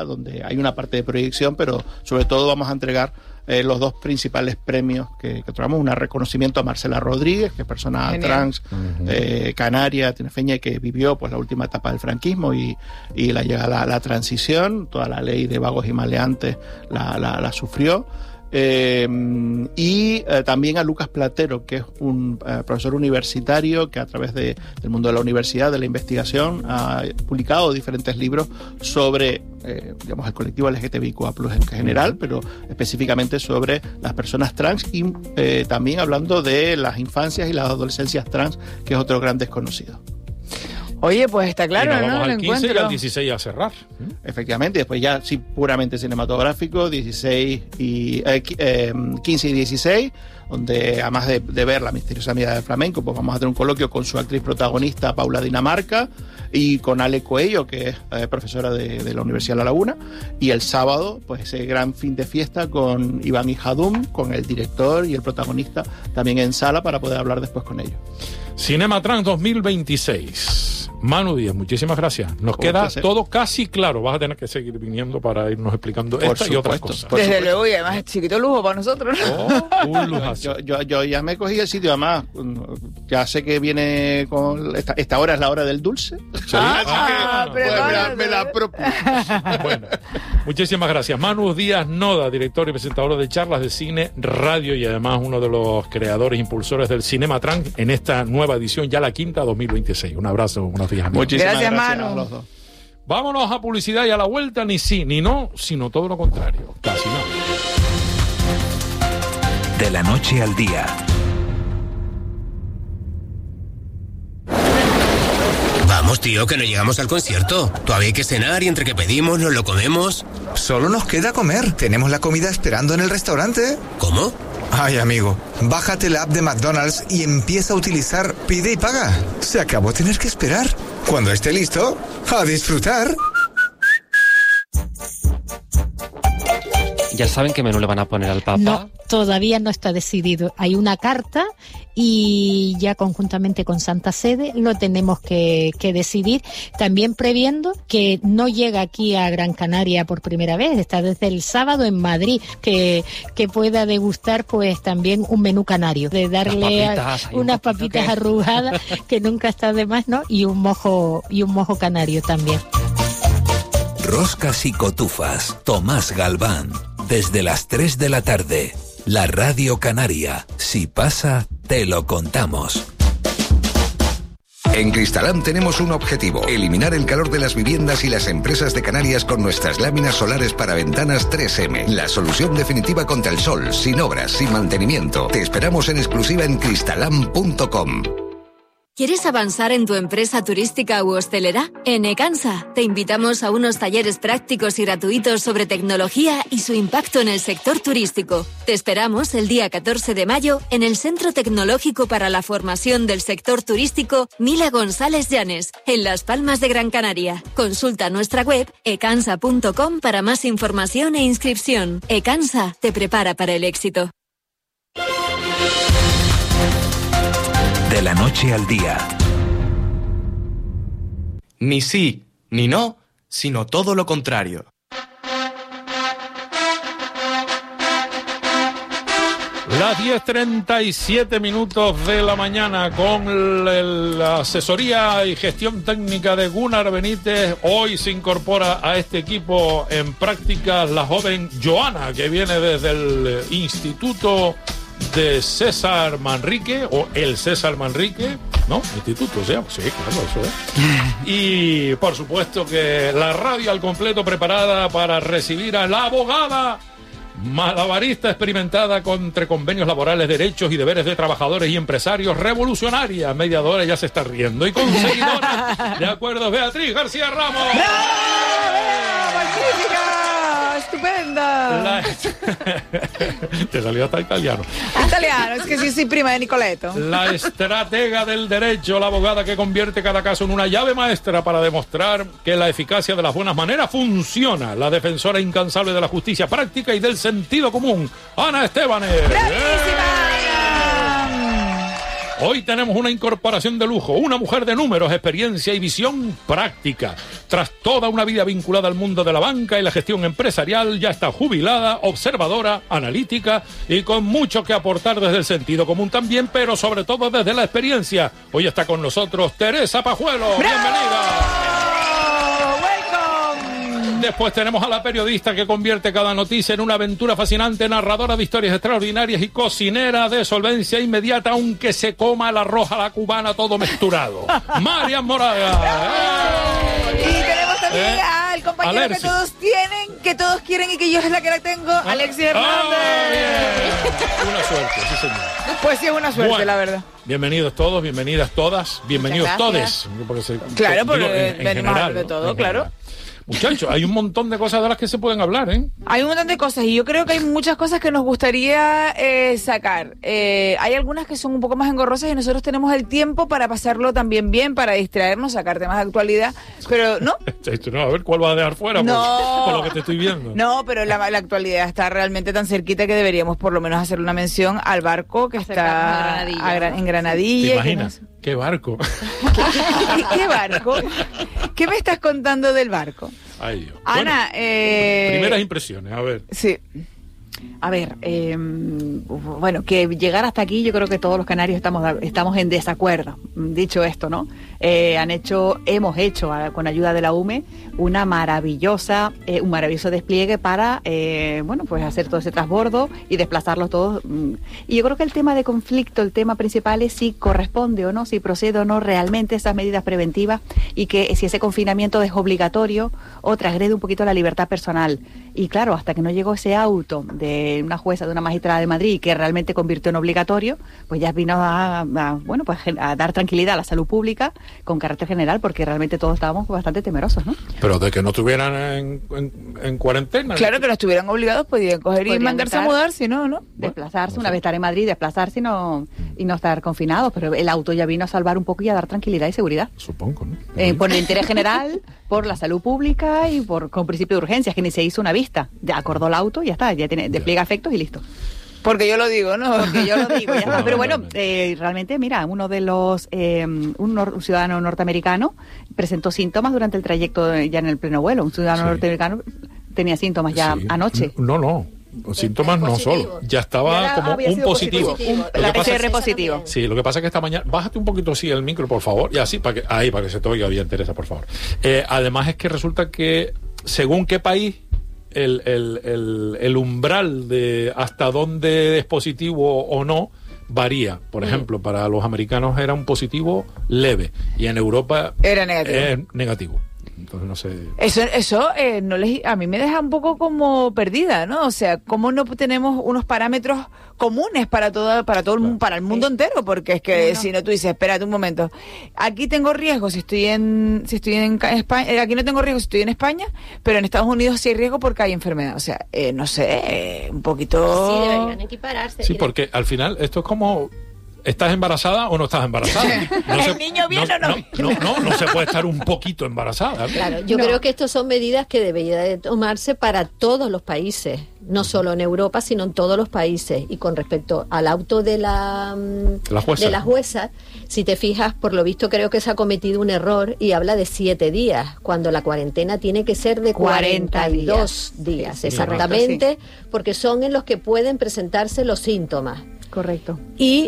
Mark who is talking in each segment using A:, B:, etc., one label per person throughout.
A: donde hay una parte de proyección, pero sobre todo vamos a entregar los dos principales premios que otorgamos. Un reconocimiento a Marcela Rodríguez, que es persona trans, canaria, tinefeña, y que vivió pues la última etapa del franquismo y la llegada a la transición. Toda la ley de vagos y maleantes la sufrió. Y también a Lucas Platero, que es un profesor universitario que a través del mundo de la universidad, de la investigación, ha publicado diferentes libros sobre digamos, el colectivo LGTBIQA+ en general, pero específicamente sobre las personas trans y también hablando de las infancias y las adolescencias trans, que es otro gran desconocido.
B: Oye, pues está claro,
C: ¿no?
B: Vamos
C: al 15 y al 16 a cerrar.
A: Efectivamente, después ya sí puramente cinematográfico, 15 y 16, donde además de ver La misteriosa mirada del flamenco, pues vamos a tener un coloquio con su actriz protagonista, Paula Dinamarca, y con Ale Coello, que es profesora de la Universidad de La Laguna, y el sábado, pues ese gran fin de fiesta con Iván Ijadum, con el director y el protagonista también en sala para poder hablar después con ellos.
C: Cinematrans 2026. Manu Díaz, muchísimas gracias. Nos queda todo casi claro. Vas a tener que seguir viniendo para irnos explicando esta y otras cosas.
B: Desde luego, y además es chiquito lujo para nosotros, ¿no?
C: Un lujazo.
A: Yo ya me cogí el sitio, además. Ya sé que viene con... Esta hora es la hora del dulce.
C: Sí.
A: Me la propuse.
C: Bueno, muchísimas gracias. Manu Díaz Noda, director y presentador de charlas de cine, radio y además uno de los creadores e impulsores del Cinematrans en esta nueva edición, ya la quinta 2026. Un abrazo, unos días.
A: Muchísimas gracias,
B: Manu.
A: a los dos.
C: Vámonos a publicidad y a la vuelta, ni sí, ni no, sino todo lo contrario. Casi nada.
D: De la noche al día.
E: Vamos, tío, que no llegamos al concierto. Todavía hay que cenar y entre que pedimos nos lo comemos.
F: Solo nos queda comer. Tenemos la comida esperando en el restaurante.
E: ¿Cómo?
F: Ay, amigo, bájate la app de McDonald's y empieza a utilizar Pide y Paga. Se acabó tener que esperar. Cuando esté listo, a disfrutar.
G: ¿Ya saben qué menú le van a poner al Papa?
H: No, todavía no está decidido. Hay una carta y ya conjuntamente con Santa Sede lo tenemos que decidir, también previendo que no llega aquí a Gran Canaria por primera vez, está desde el sábado en Madrid, que pueda degustar pues también un menú canario, de darle unas papitas arrugadas, que nunca está de más, ¿no? Y un mojo canario también.
D: Roscas y cotufas, Tomás Galván, desde las 3 de la tarde. La Radio Canaria, si pasa, te lo contamos.
I: En Cristalam tenemos un objetivo: eliminar el calor de las viviendas y las empresas de Canarias con nuestras láminas solares para ventanas 3M. La solución definitiva contra el sol, sin obras, sin mantenimiento. Te esperamos en exclusiva en cristalam.com.
J: ¿Quieres avanzar en tu empresa turística u hostelera? En Ecansa te invitamos a unos talleres prácticos y gratuitos sobre tecnología y su impacto en el sector turístico. Te esperamos el día 14 de mayo en el Centro Tecnológico para la Formación del Sector Turístico Mila González Llanes, en Las Palmas de Gran Canaria. Consulta nuestra web ecansa.com para más información e inscripción. Ecansa te prepara para el éxito.
D: De la noche al día.
K: Ni sí, ni no, sino todo lo contrario.
C: Las 10:37 de la mañana, con la asesoría y gestión técnica de Gunnar Benítez. Hoy se incorpora a este equipo en prácticas la joven Joana, que viene desde el Instituto de César Manrique, o el César Manrique, ¿no? Instituto, ¿sí? Sí, claro, eso es. Y por supuesto que la radio al completo preparada para recibir a la abogada malabarista experimentada entre convenios laborales, derechos y deberes de trabajadores y empresarios, revolucionaria, mediadora, ya se está riendo, y conseguidora de acuerdos, Beatriz García Ramos.
B: Stupenda!
C: Te salió hasta italiano.
B: Italiano, es que sí, prima de Nicoletto.
C: La estratega del derecho, la abogada que convierte cada caso en una llave maestra para demostrar que la eficacia de las buenas maneras funciona. La defensora incansable de la justicia práctica y del sentido común, Ana Estebanes. Hoy tenemos una incorporación de lujo, una mujer de números, experiencia y visión práctica. Tras toda una vida vinculada al mundo de la banca y la gestión empresarial, ya está jubilada, observadora, analítica y con mucho que aportar desde el sentido común también, pero sobre todo desde la experiencia. Hoy está con nosotros Teresa Pajuelo.
B: ¡Bravo!
C: ¡Bienvenida!
B: ¡Welcome!
C: Después tenemos a la periodista que convierte cada noticia en una aventura fascinante, narradora de historias extraordinarias y cocinera de solvencia inmediata, aunque se coma el arroz a la cubana todo mezclado. Marian Moraga.
B: Y tenemos también al compañero
C: Alexis.
B: que todos tienen, que todos quieren y que yo es la que la tengo, Alexis Hernández.
C: Bien. Una suerte, sí señor.
B: Pues sí, es una suerte,
C: Bueno,
B: la verdad.
C: Bienvenidos todos, bienvenidas todas, bienvenidos
B: gracias.
C: todes.
B: Claro, porque
C: digo, en
B: venimos a hablar de
C: ¿no?
B: todo,
C: En
B: claro.
C: general. Muchachos, hay un montón de cosas de las que se pueden hablar, ¿eh?
B: Hay un montón de cosas y yo creo que hay muchas cosas que nos gustaría sacar. Hay algunas que son un poco más engorrosas y nosotros tenemos el tiempo para pasarlo también bien, para distraernos, sacar temas de actualidad, pero no.
C: No, a ver cuál va a dejar fuera
B: No.
C: por lo que te estoy viendo.
B: No, pero la actualidad está realmente tan cerquita que deberíamos por lo menos hacer una mención al barco que está en Granadilla.
C: ¿Te imaginas? ¿Qué barco?
B: ¿Qué barco? ¿Qué me estás contando del barco?
C: Ay, Dios.
B: Ana,
C: Primeras impresiones, a ver.
B: Sí.
G: A ver, bueno, que llegar hasta aquí yo creo que todos los canarios estamos en desacuerdo. Dicho esto, ¿no? Hemos hecho con ayuda de la UME un maravilloso despliegue para, bueno, pues hacer todo ese transbordo y desplazarlos todos. Y yo creo que el tema de conflicto, el tema principal es si corresponde o no, si procede o no realmente esas medidas preventivas y que si ese confinamiento es obligatorio o transgrede un poquito la libertad personal. Y claro, hasta que no llegó ese auto de una jueza, de una magistrada de Madrid, que realmente convirtió en obligatorio, pues ya vino a dar tranquilidad a la salud pública con carácter general, porque realmente todos estábamos bastante temerosos, ¿no?
C: Pero de que no estuvieran en cuarentena.
B: Claro, que no estuvieran obligados, podían coger y mandarse a mudar, si no, ¿no?
G: Desplazarse, una vez estar en Madrid, desplazarse y no estar confinados, pero el auto ya vino a salvar un poco y a dar tranquilidad y seguridad.
C: Supongo, ¿no?
G: Por el interés general, por la salud pública y con principio de urgencias, que ni se hizo una vista. Ya acordó el auto y ya está, ya despliega efectos y listo.
B: Porque yo lo digo, ¿no?
G: Porque yo lo digo, ya está. Pero bueno, realmente, mira, uno de los, un ciudadano norteamericano presentó síntomas durante el trayecto ya en el pleno vuelo. Un ciudadano norteamericano tenía síntomas ya anoche.
C: No. Síntomas no solo. Ya estaba como un positivo.
G: La PCR positivo.
C: Sí, lo que pasa es que esta mañana... Bájate un poquito así el micro, por favor. Y así, para que se te oiga bien, Teresa, por favor. Además es que resulta que, según qué país, el umbral de hasta dónde es positivo o no varía. Por ejemplo, para los americanos era un positivo leve y en Europa
B: era negativo.
C: Es negativo. Entonces no sé.
B: Eso a mí me deja un poco como perdida, ¿no? O sea, ¿cómo no tenemos unos parámetros comunes para el mundo entero? Porque es que si no tú dices, espérate un momento, aquí tengo riesgo si estoy en España, aquí no tengo riesgo si estoy en España, pero en Estados Unidos sí hay riesgo porque hay enfermedad. O sea, no sé, un poquito.
L: Sí, deberían equipararse.
C: Sí, porque al final esto es como ¿estás embarazada o no estás embarazada?
B: ¿El niño viene o no viene?
C: No se puede estar un poquito embarazada.
L: Claro, yo creo que estas son medidas que deberían de tomarse para todos los países, no solo en Europa, sino en todos los países. Y con respecto al auto de la jueza, si te fijas, por lo visto creo que se ha cometido un error y habla de 7 días, cuando la cuarentena tiene que ser de 42 días,
G: sí,
L: exactamente,
G: correcto, sí.
L: Porque son en los que pueden presentarse los síntomas.
G: Correcto.
L: Y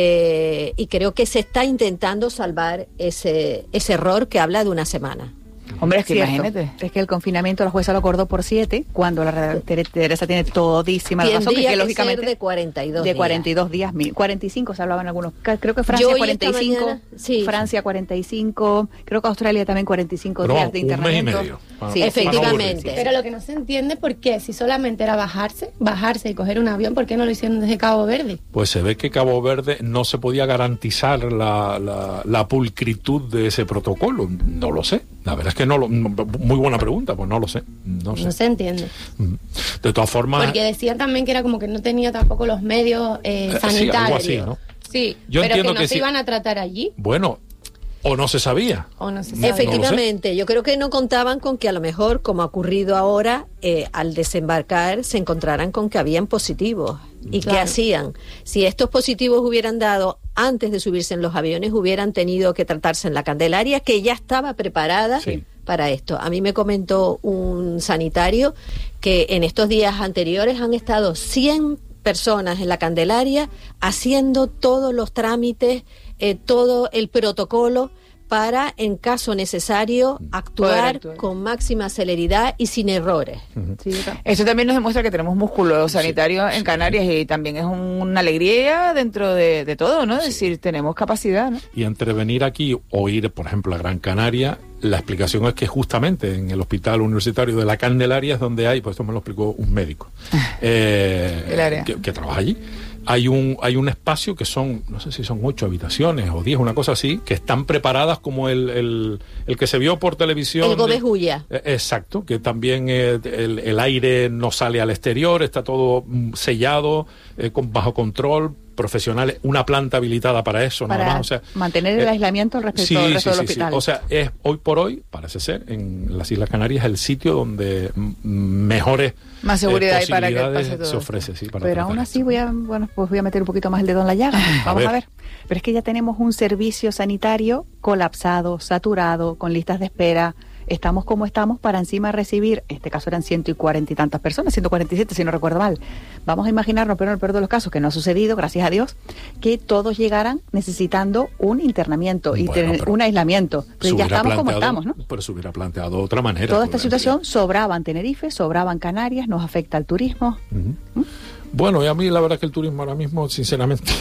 L: creo que se está intentando salvar ese error que habla de una semana.
B: Hombre, es que
G: Cierto.
B: imagínate.
G: Es que el confinamiento la jueza lo acordó por 7, cuando la Teresa tiene todísima la razón,
L: Tendría
G: que
L: que
G: lógicamente
L: ser de 42
G: de 42 días, 45 se hablaban algunos. Creo que Francia
L: Yo
G: 45,
L: mañana, sí.
G: Francia 45, creo que Australia también 45
C: Pero
G: días de internamiento.
C: un mes y medio.
G: Sí,
L: efectivamente.
M: Pero lo que no se entiende por qué, si solamente era bajarse y coger un avión, ¿por qué no lo hicieron desde Cabo Verde?
C: Pues se ve que Cabo Verde no se podía garantizar la pulcritud de ese protocolo. No lo sé. La verdad es que muy buena pregunta, pues no lo sé. No
M: se entiende.
C: De todas formas...
M: Porque decían también que era como que no tenía tampoco los medios sanitarios.
C: Sí, algo así, ¿no?
M: Sí,
C: Yo
M: pero
C: entiendo
M: que no se
C: sí.
M: iban a tratar allí.
C: Bueno, o no se sabía.
M: O no se sabía.
L: Efectivamente, yo creo que no contaban con que a lo mejor, como ha ocurrido ahora, al desembarcar se encontraran con que habían positivos. ¿Y
M: Claro.
L: qué hacían? Si estos positivos hubieran dado antes de subirse en los aviones, hubieran tenido que tratarse en la Candelaria, que ya estaba preparada para esto. A mí me comentó un sanitario que en estos días anteriores han estado 100 personas en la Candelaria haciendo todos los trámites, todo el protocolo para, en caso necesario, actuar con máxima celeridad y sin errores.
B: Eso también nos demuestra que tenemos músculo sanitario en Canarias, y también es una alegría dentro de todo, ¿no? Es decir, tenemos capacidad, ¿no?
C: Y entre venir aquí o ir, por ejemplo, a Gran Canaria, la explicación es que justamente en el Hospital Universitario de la Candelaria es donde hay, pues esto me lo explicó un médico que trabaja allí. Hay un espacio que son, no sé si son 8 habitaciones o 10, una cosa así, que están preparadas como el que se vio por televisión.
L: El Gobejuya.
C: Exacto, que también el aire no sale al exterior, está todo sellado, bajo control, profesionales, una planta habilitada para eso,
G: para
C: nada más. O sea,
G: mantener el aislamiento respecto al resto del hospital.
C: O sea, es hoy por hoy, parece ser, en las Islas Canarias el sitio donde mejores
B: más seguridad hay para que pase todo.
C: Se ofrece,
G: pero aún así voy a meter un poquito más el dedo en la llaga. Vamos a ver. Pero es que ya tenemos un servicio sanitario colapsado, saturado, con listas de espera. Estamos como estamos para encima recibir, en este caso eran 140 y tantas personas, 147 si no recuerdo mal. Vamos a imaginarnos, pero en el peor de los casos, que no ha sucedido, gracias a Dios, que todos llegaran necesitando un internamiento y tener un aislamiento. Pero ya estamos como estamos, ¿no?
C: Pero se hubiera planteado de otra manera.
G: Toda esta situación sobraba en Tenerife, sobraba en Canarias, nos afecta al turismo.
C: Bueno, y a mí la verdad que el turismo ahora mismo, sinceramente...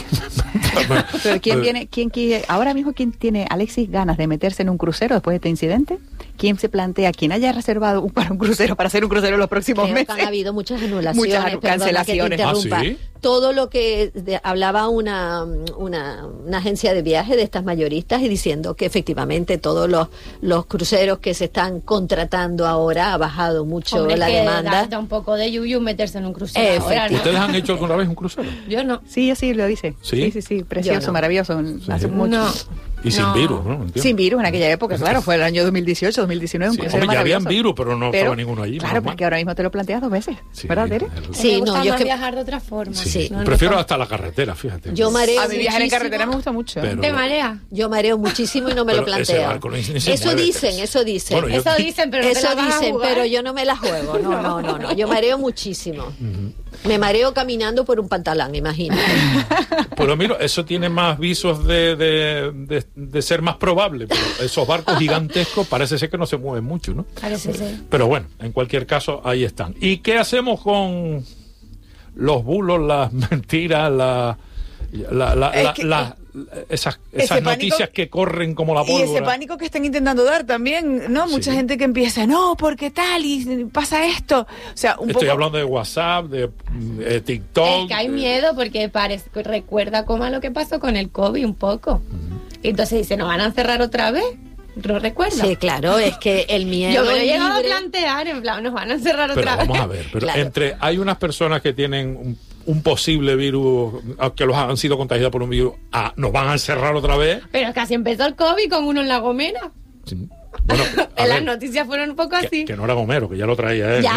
G: Pero ¿quién ahora mismo tiene, Alexis, ganas de meterse en un crucero después de este incidente? ¿Quién se plantea, quién haya reservado para un crucero, para hacer un crucero en los próximos meses?
L: Han habido muchas anulaciones,
G: muchas cancelaciones.
L: ¿Sí? Todo lo que hablaba una agencia de viaje de estas mayoristas, y diciendo que efectivamente todos los cruceros que se están contratando ahora ha bajado mucho la demanda.
M: Da un poco de yuyu meterse en un crucero ahora, ¿no?
C: ¿Ustedes han hecho alguna vez un crucero?
M: Yo no.
G: Sí, yo sí lo hice. Sí, precioso, maravilloso.
C: ¿Sí?
G: Hace mucho.
C: No. Y sin virus, ¿no? Entiendo.
G: Sin virus en aquella época, claro, fue el año 2018, 2019, un crucero
C: ya habían virus, pero no estaba ninguno allí.
G: Claro, porque ahora mismo te lo planteas 2 veces, ¿verdad, Tere?
M: Sí, no, yo es que viajar de otra forma.
C: Sí. Prefiero hasta la carretera, fíjate.
L: Yo mareo.
B: A mí viajar en carretera me gusta mucho.
M: ¿Te marea?
L: Yo mareo muchísimo y no me lo planteo. Eso dicen.
M: Bueno, eso dicen, pero
L: pero yo no me la juego. No. Yo mareo muchísimo. Me mareo caminando por un pantalón, imagínate.
C: Pero mira, eso tiene más visos de ser más probable, pero esos barcos gigantescos parece ser que no se mueven mucho, ¿no?
M: Parece ser.
C: Pero bueno, en cualquier caso, ahí están. ¿Y qué hacemos con los bulos, las mentiras, esas noticias que corren como la pólvora?
B: Y ese pánico que están intentando dar también, ¿no? Mucha gente que empieza, no, porque tal, y pasa esto. O sea,
C: Estoy hablando de WhatsApp, de TikTok.
M: Es que hay miedo porque recuerda cómo lo que pasó con el COVID un poco. Entonces dice, ¿nos van a cerrar otra vez? ¿Lo recuerdas?
L: Sí, claro, es que el miedo.
M: Yo me lo he llegado a plantear, en plan, nos van a encerrar otra vez.
C: Vamos a ver, pero hay unas personas que tienen un posible virus, que los han sido contagiados por un virus, ¿nos van a encerrar otra vez?
M: Pero casi empezó el COVID con uno en La Gomera.
C: Sí. Bueno,
M: las noticias fueron un poco así.
C: Que no era Gomero, que ya lo traía él.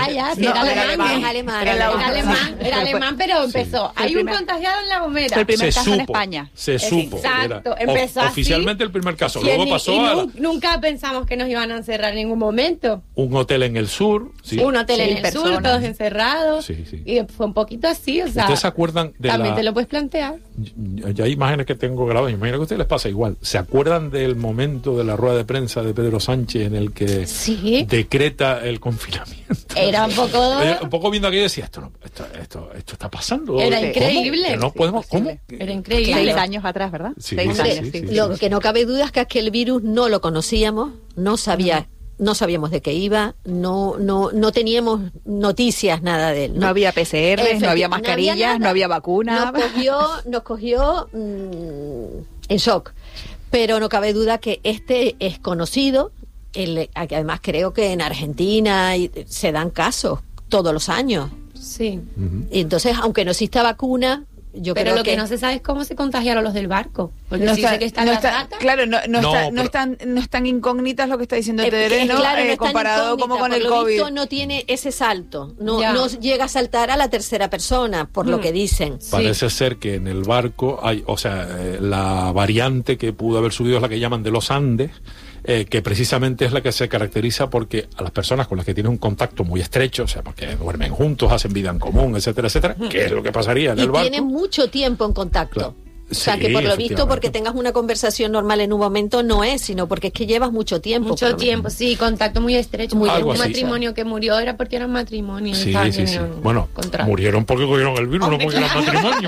M: Era alemán, pero empezó. Hay un contagiado en La Gomera.
G: El primer caso en España.
C: Se supo.
M: Exacto, empezó así.
C: Oficialmente el primer caso. Luego pasó
M: nunca pensamos que nos iban a encerrar en ningún momento.
C: Un hotel en el sur.
M: Sí. Un hotel en el sur, todos encerrados.
C: Sí.
M: Y fue un poquito así, o sea.
C: ¿Ustedes se acuerdan de
M: también te lo puedes plantear.
C: Ya hay imágenes que tengo grabadas. Imagino que a ustedes les pasa igual. ¿Se acuerdan del momento de la rueda de prensa de Pedro Sánchez en el que decreta el confinamiento?
M: Era un
C: poco viendo aquí y decía, esto está pasando.
M: Era increíble.
C: Que no podemos, ¿cómo?
M: Era increíble.
G: 6 años atrás, ¿verdad?
C: Sí,
G: 6 años,
C: sí.
L: Lo que no cabe duda es que aquel virus no lo conocíamos, no sabíamos de qué iba, no teníamos noticias, nada de él.
G: No había PCR, no había mascarillas, no había vacuna.
L: Nos cogió en shock. Pero no cabe duda que este es conocido. Además creo que en Argentina se dan casos todos los años.
M: Sí.
L: Y entonces, aunque no exista vacuna, yo
M: pero
L: creo
M: lo que no se sabe es cómo se contagiaron los del barco. Porque
B: No
M: si
B: está-
M: dice que están
B: no
M: las
B: está-
M: ratas.
B: claro, no están incógnitas lo que está diciendo Tereno,
L: claro, no es tan
B: comparado como
L: incógnita,
B: con el
L: por lo
B: COVID.
L: visto no tiene ese salto, no
M: Ya.
L: llega a saltar a la tercera persona, por lo que dicen.
C: Parece ser que en el barco hay, la variante que pudo haber subido es la que llaman de los Andes, que precisamente es la que se caracteriza porque a las personas con las que tienen un contacto muy estrecho, o sea, porque duermen juntos, hacen vida en común, etcétera, etcétera, que es lo que pasaría en
L: Y
C: el barco.
L: tienen mucho tiempo en contacto.
C: Claro.
L: O sea,
C: Sí,
L: que por lo visto,
C: efectivamente.
L: porque tengas una conversación normal en un momento, no es, sino porque es que llevas mucho tiempo. por
M: Mucho
L: lo menos.
M: tiempo, sí, contacto muy estrecho.
C: Algo
M: Un
C: así.
M: matrimonio que murió era porque eran matrimonios.
C: Sí,
M: estaban
C: sí,
M: en
C: sí.
M: el
C: Bueno,
M: contrato.
C: murieron porque cogieron el virus, no porque era matrimonio.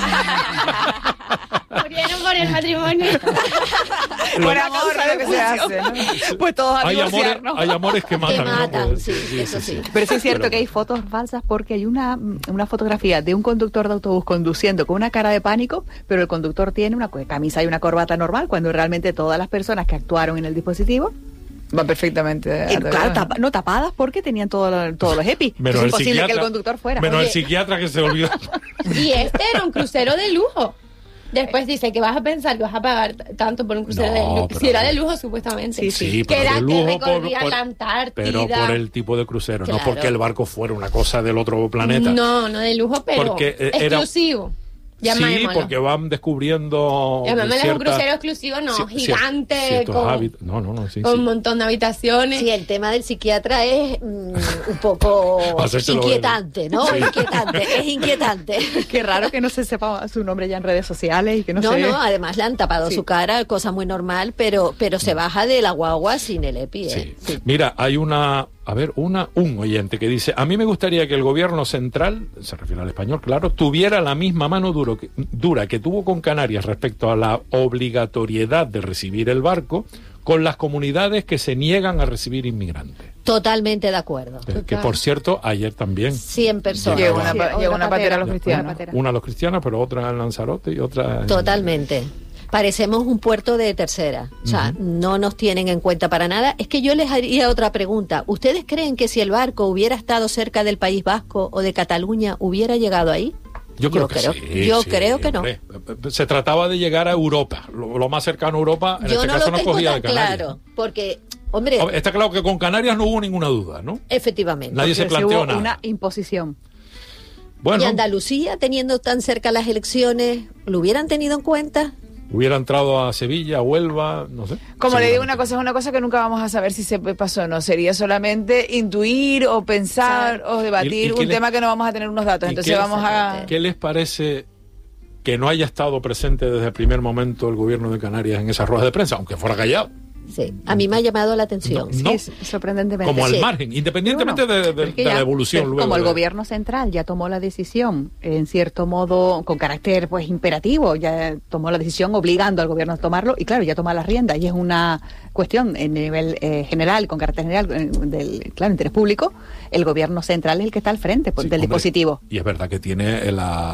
M: Murieron por el matrimonio.
B: Por amor, lo que se hace, ¿no?
G: Pues todos a
C: Hay
G: divorciarnos.
C: amores que matan.
L: Que
C: ¿no?
L: matan,
C: Pues,
L: sí, eso sí.
G: Pero sí es cierto
C: Pero-
G: que hay fotos falsas porque hay una fotografía de un conductor de autobús conduciendo con una cara de pánico, pero el conductor tiene una camisa y una corbata normal, cuando realmente todas las personas que actuaron en el dispositivo
B: Va perfectamente.
G: claro, no tapadas porque tenían todos los EPI.
C: Menos
G: es
C: el
G: imposible que el
C: psiquiatra-
G: conductor fuera.
C: Menos
G: Oye,
C: el psiquiatra que se olvidó.
M: Y este era un crucero de lujo. Después dice que vas a pensar que vas a pagar tanto por un crucero
C: No,
M: de lujo.
C: pero-
M: Si era de lujo, supuestamente.
C: Sí,
M: Que
C: pero
M: era
C: de
M: que
C: lujo
M: recorría la Antártida.
C: pero por el tipo de crucero, no
M: Claro.
C: porque el barco fuera una cosa del otro planeta.
M: No de lujo, pero
C: Porque, era-
M: exclusivo.
C: Sí,
M: Llamémoslo.
C: porque van descubriendo.
M: Llamémoslo un
C: ciertas-
M: crucero exclusivo, no,
C: cier-
M: gigante,
C: ciertos
M: con
C: hábitos. No, sí.
M: un montón de habitaciones.
L: Sí, el tema del psiquiatra es un poco
C: Hacérselo ver.
L: inquietante, ¿no?
C: Sí.
L: Es inquietante.
G: qué raro que no se sepa su nombre ya en redes sociales y que no,
L: No,
G: se...
L: además le han tapado
G: Sí.
L: su cara, cosa muy normal, pero se baja de la guagua sin el EPI, ¿eh?
C: Sí. Mira, hay un oyente que dice: a mí me gustaría que el gobierno central, se refiere al español, claro, tuviera la misma mano dura que tuvo con Canarias respecto a la obligatoriedad de recibir el barco con las comunidades que se niegan a recibir inmigrantes.
L: Totalmente de acuerdo.
C: Que por cierto, ayer también
L: 100 personas.
B: Llegó una patera a los cristianos.
C: una a los cristianos, pero otra en Lanzarote y otra en...
L: Totalmente. Parecemos un puerto de tercera. O sea, no nos tienen en cuenta para nada. Es que yo les haría otra pregunta. ¿Ustedes creen que si el barco hubiera estado cerca del País Vasco o de Cataluña, hubiera llegado ahí?
C: Yo creo que sí.
L: Yo
C: sí,
L: creo que no.
C: hombre. Se trataba de llegar a Europa, lo más cercano a Europa, en
L: Yo
C: este
L: no
C: caso
L: lo
C: nos
L: tengo
C: cogía
L: tan
C: de Canarias.
L: claro, porque, hombre,
C: Está claro que con Canarias no hubo ninguna duda, ¿no?
L: efectivamente.
C: Nadie se
G: Porque
C: planteó
G: hubo
C: nada.
G: una imposición.
C: Bueno,
L: Y Andalucía, teniendo tan cerca las elecciones, ¿lo hubieran tenido en cuenta?
C: hubiera entrado a Sevilla, a Huelva, no sé.
B: Como le digo,
C: seguramente.
B: una cosa es una cosa que nunca vamos a saber si se pasó o no. Sería solamente intuir o pensar o debatir
C: ¿Y qué
B: un
C: le-
B: tema que no vamos a tener unos datos.
C: ¿Y
B: Entonces
C: qué-
B: vamos a...
C: ¿Qué les parece que no haya estado presente desde el primer momento el gobierno de Canarias en esa rueda de prensa, aunque fuera callado?
L: Sí, a mí me ha llamado la atención.
C: No,
G: Sí, sorprendentemente.
C: como al
G: Sí.
C: margen, independientemente
G: Pero bueno,
C: de
G: es que
C: la
G: ya,
C: evolución luego.
G: como el
C: de-
G: gobierno central ya tomó la decisión, en cierto modo, con carácter pues imperativo, ya tomó la decisión obligando al gobierno a tomarlo, y claro, ya toma las riendas, y es una cuestión en nivel general, con carácter general, del claro, interés público, el gobierno central es el que está al frente pues,
C: Sí,
G: del
C: hombre,
G: dispositivo.
C: Y es verdad que tiene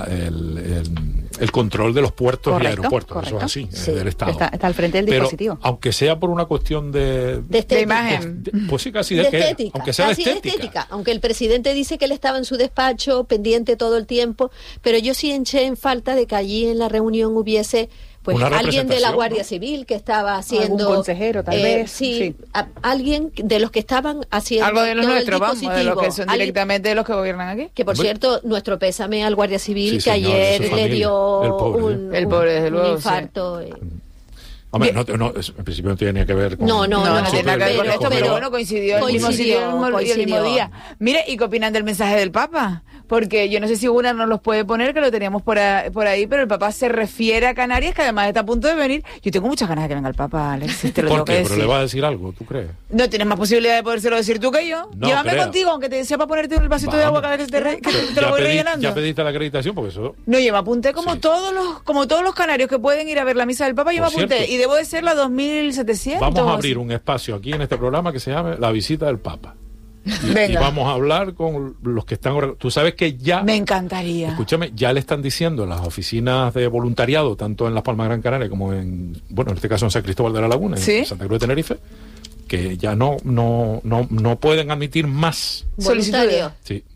C: el control de los puertos
G: Correcto,
C: y aeropuertos,
G: correcto.
C: eso es así,
L: Sí,
C: del Estado.
G: Está al frente del
C: Pero,
G: dispositivo.
C: aunque sea por una cuestión de
L: estética.
B: imagen.
C: pues sí, casi
L: De
C: de que,
L: estética,
C: aunque sea de
L: casi de
C: estética.
L: Aunque el presidente dice que él estaba en su despacho, pendiente todo el tiempo, pero yo sí eché en falta de que allí en la reunión hubiese pues
C: Una
L: alguien de la
C: representación,
L: Guardia
C: ¿no?
L: Civil que estaba haciendo...
G: Algún consejero, tal vez,
L: Sí,
G: sí.
L: alguien de los que estaban haciendo
B: Algo de los
L: todo el
B: nuestros, vamos, de los que
L: dispositivo.
B: son
L: Alguien-
B: directamente los que gobiernan aquí.
L: Que por
C: Hombre.
L: cierto, nuestro pésame al Guardia Civil
C: Sí,
L: que
C: señor, de
L: ayer
C: su
L: le
C: familia.
L: dio
C: El pobre,
B: El pobre, desde
L: un
B: luego,
L: infarto.
C: Hombre, en principio no tiene que ver con...
L: No,
B: No, no tiene nada que ver con
L: pero-
B: esto, pero
L: pero
B: bueno, coincidió el mismo
L: coincidió,
B: sitio y el mismo
L: coincidió.
B: día. Mire, ¿y qué opinan del mensaje del Papa? Porque yo no sé si una nos los puede poner, que lo teníamos por ahí, pero el Papa se refiere a Canarias, que además está a punto de venir. Yo tengo muchas ganas de que venga el Papa, Alex, te lo
C: ¿Por
B: tengo que
C: qué? ¿Pero
B: decir.
C: le va a decir algo, tú crees?
B: No tienes más posibilidad de podérselo decir tú que yo.
C: No
B: Llévame
C: creo.
B: contigo, aunque te sea para ponerte un vasito de agua cada vez que te lo voy rellenando.
C: Ya pediste la acreditación porque eso...
B: No, yo me apunté como
C: Sí.
B: todos los canarios que pueden ir a ver la misa del Papa, yo
C: Por
B: me apunté.
C: cierto,
B: Y debo de ser la 2700.
C: Vamos a
B: o
C: abrir
B: así.
C: un espacio aquí en este programa que se llame La Visita del Papa. Y
B: Venga.
C: vamos a hablar con los que están... Tú sabes que ya...
B: Me encantaría.
C: Escúchame, ya le están diciendo en las oficinas de voluntariado, tanto en Las Palmas de Gran Canaria como en, bueno, en este caso en San Cristóbal de la Laguna,
B: ¿Sí?
C: en Santa Cruz de Tenerife, que ya no pueden admitir más.
L: Voluntario.
C: Sí.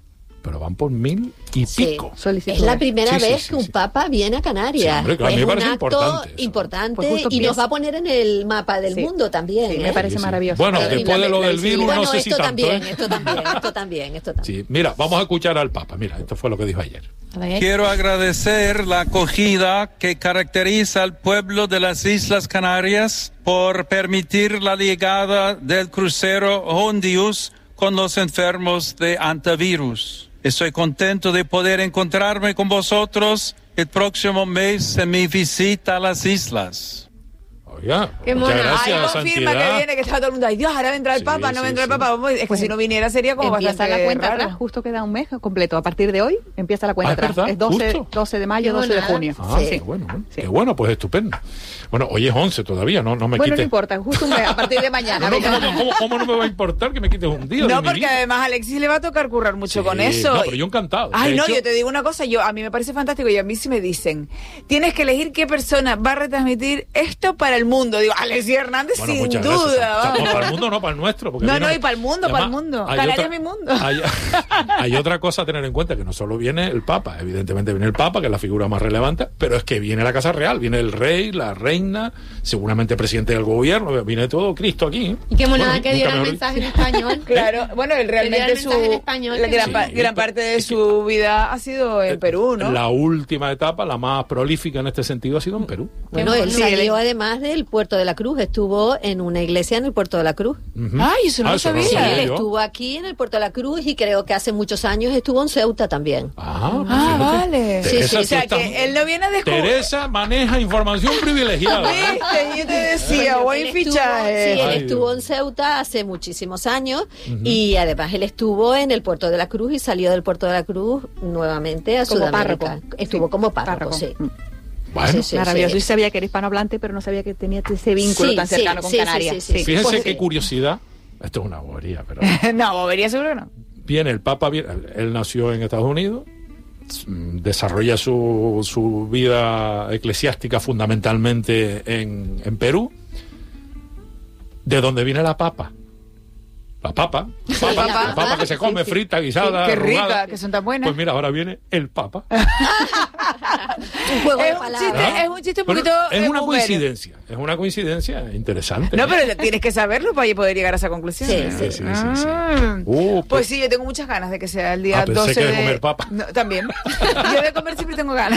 C: pero van por 1.000 y pico.
L: Es la primera vez que un papa viene a Canarias.
C: Sí, hombre, claro,
L: es
C: me
L: un
C: parece
L: acto
C: importante
L: pues y nos va a poner en el mapa del mundo también.
G: Sí, me parece maravilloso.
C: Bueno, después de lo del virus,
L: bueno,
C: no sé si tanto.
L: Esto también.
C: Sí, mira, vamos a escuchar al Papa. Mira, esto fue lo que dijo ayer.
N: Quiero agradecer la acogida que caracteriza al pueblo de las Islas Canarias por permitir la llegada del crucero Hondius con los enfermos de antivirus. Estoy contento de poder encontrarme con vosotros el próximo mes en mi visita a las islas.
C: Oiga,
B: qué
C: muchas gracias,
B: ahí confirma
C: Santidad.
B: que viene, que estaba todo el mundo, ay Dios, ahora vendrá el Papa, no vendrá el Papa. Es que si no viniera sería como
G: empieza
B: bastante
G: la cuenta
B: raro.
G: atrás, justo queda un mes completo. A partir de hoy empieza la cuenta atrás.
C: ¿verdad?
G: Es 12 de mayo, 12 de junio.
C: Qué bueno, qué bueno, pues estupendo. Bueno, hoy es 11 todavía, no me
G: Bueno,
C: quites.
G: no importa, justo un mes, a partir de mañana.
C: ¿Cómo no me va a importar que me quites un día?
B: No,
C: de mi
B: porque
C: vida?
B: además a Alexis le va a tocar currar mucho con eso.
C: No, pero yo encantado.
B: Ay,
C: De
B: no,
C: hecho,
B: yo te digo una cosa, a mí me parece fantástico y a mí sí me dicen, tienes que elegir qué persona va a retransmitir esto para el mundo. Digo, Alexis Hernández,
C: bueno,
B: sin
C: muchas
B: duda.
C: gracias.
B: Vamos.
C: No, para el mundo, no para el nuestro. Porque
B: No,
C: viene-
B: y para el mundo,
C: Además,
B: para el mundo.
C: hay
B: Canarias
C: otra-
B: es mi mundo.
C: Hay otra cosa a tener en cuenta, que no solo viene el Papa, evidentemente viene el Papa, que es la figura más relevante, pero es que viene la Casa Real, viene el rey, la reina, seguramente presidente del gobierno, viene todo Cristo aquí.
M: Y qué monada
C: Bueno,
M: que diera el
C: nunca
M: mensaje en español.
B: Claro, bueno, él realmente
M: el mensaje en español,
B: la gran,
M: sí.
B: gran parte de su vida ha sido en Perú, ¿no?
C: La última etapa, la más prolífica en este sentido, ha sido en Perú.
L: Bueno, él salió además del Puerto de la Cruz, estuvo en una iglesia en el Puerto de la Cruz.
B: Ay, eso no lo sabía.
L: Sí, él
C: yo.
L: estuvo aquí en el Puerto de la Cruz y creo que hace muchos años estuvo en Ceuta también.
B: Vale.
L: Sí, sí,
B: o sea,
L: sí,
B: que él no viene a descubrir.
C: Teresa maneja información privilegiada.
B: ¿Viste? Yo te decía, buen
L: Él estuvo-
B: fichaje.
L: Sí, él
C: Ay,
L: estuvo en Ceuta hace muchísimos años y además él estuvo en el Puerto de la Cruz y salió del Puerto de la Cruz nuevamente a
G: Como
L: Sudamérica.
G: párroco.
L: Estuvo como párroco, sí.
C: Bueno,
G: Maravilloso. Yo sabía que era hispanohablante, pero no sabía que tenía ese vínculo
L: Sí,
G: tan cercano con Canarias. Sí.
C: Fíjense
L: Pues
C: qué
L: sí.
C: curiosidad. Esto es una bobería, pero
B: No, bobería seguro que no.
C: viene el Papa, él nació en Estados Unidos, desarrolla su vida eclesiástica fundamentalmente en Perú. ¿De dónde viene la papa? La papa que se come frita, guisada,
B: Qué rica,
C: arrugada.
B: que son tan buenas.
C: Pues mira, ahora viene el Papa.
L: Un juego de palabras.
B: Es un chiste un
C: Pero
B: poquito.
C: es una
B: boomer.
C: coincidencia interesante.
B: No, pero tienes que saberlo para poder llegar a esa conclusión.
C: Sí.
B: Pues sí, yo tengo muchas ganas de que sea el día
C: pensé
B: 12
C: que de comer papa.
B: No, también. Yo de comer siempre tengo ganas.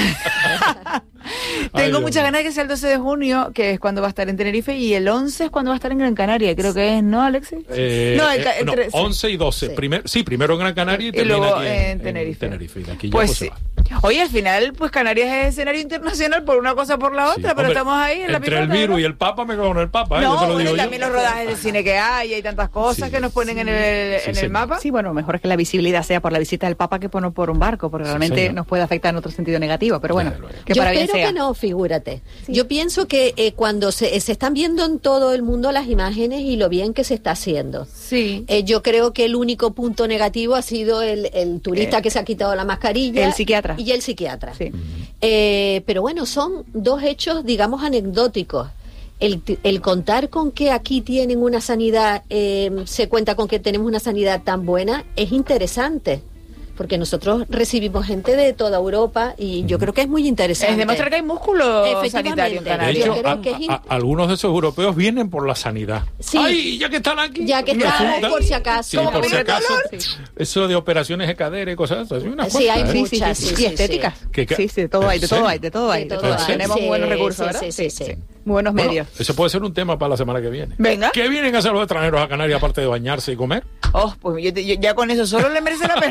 B: Tengo
C: Dios
B: muchas ganas de que sea el 12 de junio, que es cuando va a estar en Tenerife, y el 11 es cuando va a estar en Gran Canaria, creo que es, ¿no, Alexis? No, el 13.
C: 11 y 12. Primero en Gran Canaria y termina
B: luego
C: aquí
B: en Tenerife.
C: Y de aquí ya
B: Pues
C: pues se
B: sí.
C: va.
B: Oye, al final, pues Canarias es escenario internacional por una cosa o por la otra,
C: Sí,
B: pero
C: hombre,
B: estamos ahí en la
C: entre el
B: picota,
C: virus
B: ¿no?
C: y el Papa me cago en el Papa, yo
B: No,
C: te lo
B: bueno,
C: digo
B: y
C: yo.
B: también los rodajes de cine que hay tantas cosas que nos ponen en el mapa.
G: Sí, bueno, mejor es que la visibilidad sea por la visita del Papa que por un barco, porque realmente
C: señor.
G: nos puede afectar en otro sentido negativo, pero bueno, que
L: Yo
G: para bien
L: espero
G: sea.
L: que no, figúrate. Yo pienso que cuando se están viendo en todo el mundo las imágenes y lo bien que se está haciendo.
B: Sí.
L: Yo creo que el único punto negativo ha sido el turista que se ha quitado la mascarilla.
G: el psiquiatra.
L: Y el psiquiatra.
G: Sí.
L: Pero bueno, son dos hechos, digamos, anecdóticos. El contar con que aquí tienen una sanidad, se cuenta con que tenemos una sanidad tan buena, es interesante. Porque nosotros recibimos gente de toda Europa y yo creo que es muy interesante.
B: Es demostrar que hay músculo
L: Efectivamente.
B: sanitario en
C: De
B: Canarias.
C: hecho,
L: Yo creo que es
C: algunos de esos europeos vienen por la sanidad.
L: Sí.
C: Ay, ya que están aquí.
L: Ya que
C: me
L: estamos,
C: apuntan.
L: por si acaso.
C: Sí,
L: Como
C: por si
L: tiene
C: acaso.
L: dolor.
C: Eso de operaciones de cadera y cosas así. Una
L: Sí, hay
C: cosa, ¿eh?
L: muchas.
G: Y estéticas.
C: ¿Qué?
G: Sí, de todo hay, de todo hay, de todo hay.
L: De
G: de
L: todo
G: todo
L: hay.
G: hay. Tenemos
L: Sí,
G: buenos recursos,
L: sí,
G: ¿verdad?
L: sí, sí.
G: Muy buenos
C: Bueno,
G: medios.
C: eso puede ser un tema para la semana que viene.
B: Venga.
C: ¿Qué vienen a hacer los extranjeros a Canarias aparte de bañarse y comer?
B: Oh, pues yo ya con eso solo le merece la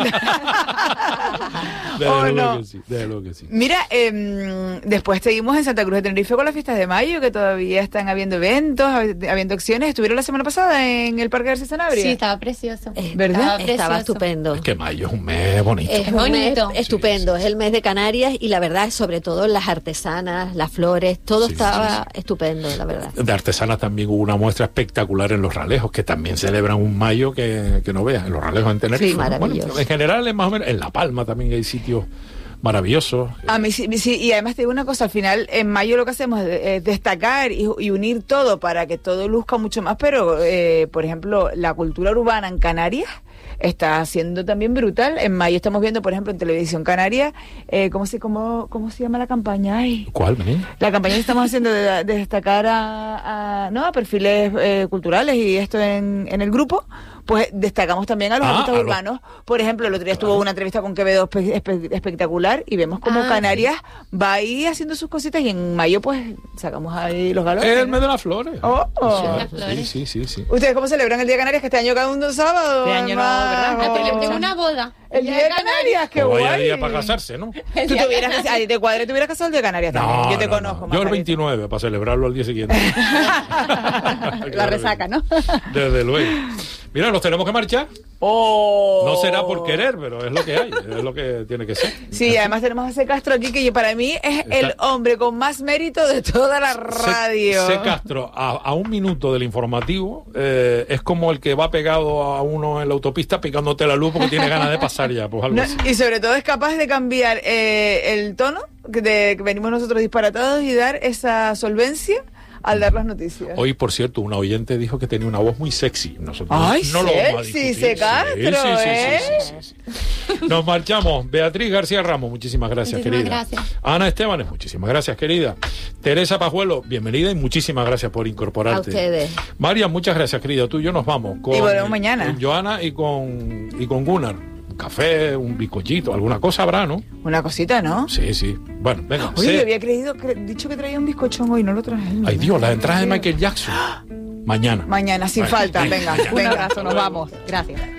B: pena.
C: Desde
B: ¿O
C: luego
B: no?
C: que sí, desde luego que sí.
B: Mira, después seguimos en Santa Cruz de Tenerife con las fiestas de mayo, que todavía están habiendo eventos, habiendo acciones. Estuvieron la semana pasada en el Parque García Sanabria.
M: Sí, estaba precioso.
B: ¿Verdad?
L: Estaba estupendo.
C: Es que mayo es un mes bonito.
L: Es un
M: bonito.
L: mes estupendo, es el mes de Canarias y la verdad, sobre todo las artesanas, las flores, todo estaba estupendo, la verdad.
C: De artesanas también hubo una muestra espectacular en Los Ralejos, que también celebran un mayo que no veas, en Los Ralejos en Tenerife.
L: Sí,
C: ¿no?
L: maravilloso.
C: Bueno, en general es más o menos, en La Palma también hay sitios maravillosos.
B: A mí sí, y además te digo una cosa, al final en mayo lo que hacemos es destacar y unir todo para que todo luzca mucho más, pero por ejemplo la cultura urbana en Canarias está siendo también brutal. En mayo estamos viendo, por ejemplo, en Televisión Canaria, ¿cómo se llama la campaña? Ay,
C: ¿cuál, María?
B: La campaña que estamos haciendo de destacar a perfiles culturales y esto en el grupo. Pues destacamos también a los artistas urbanos. Por ejemplo, el otro día estuvo una entrevista con Quevedo espectacular y vemos como Canarias va ahí haciendo sus cositas y en mayo pues sacamos ahí los galones.
C: Es el mes de las flores. Sí.
B: ¿Ustedes cómo celebran el Día de Canarias? Que este año cada un sábado.
M: Este año no, ¿verdad? Pero yo tengo una boda.
B: El Día de Canarias, qué guay.
C: Vaya día para casarse, ¿no?
B: Tú tuvieras, a ti te cuadre, tuvieras casado el Día de Canarias también. Yo te conozco.
C: Yo el 29 para celebrarlo al día siguiente.
G: La resaca, ¿no?
C: Desde luego. Mira, nos tenemos que marchar. No será por querer, pero es lo que hay, es lo que tiene que ser.
B: Sí, además tenemos a C. Castro aquí, que para mí es el hombre con más mérito de toda la radio.
C: C. Castro, a un minuto del informativo, es como el que va pegado a uno en la autopista picándote la luz porque tiene ganas de pasar ya, pues algo así.
B: Y sobre todo es capaz de cambiar el tono, que venimos nosotros disparatados, y dar esa solvencia al dar las noticias.
C: Hoy, por cierto, una oyente dijo que tenía una voz muy sexy. Nosotros
B: ¡ay,
C: no lo vamos a
B: sexy,
C: discutir.
B: C. Castro,
C: Sí. Nos marchamos. Beatriz García Ramos, muchísimas gracias, querida.
M: Gracias.
C: Ana Estebanes, muchísimas gracias, querida. Teresa Pajuelo, bienvenida y muchísimas gracias por incorporarte.
L: A ustedes.
C: María, muchas gracias, querida. Tú y yo nos vamos.
B: Y volvemos mañana.
C: Con Joana y con Gunnar. Un café, un bizcochito, alguna cosa habrá, ¿no?
B: Una cosita, ¿no?
C: Sí. Bueno, venga.
B: Oye, yo había dicho que traía un bizcochón hoy, no lo traje.
C: Ay, Dios, las entradas de Michael Jackson. Mañana.
B: Mañana, sin falta. Venga.
G: Un abrazo, nos vamos. Gracias.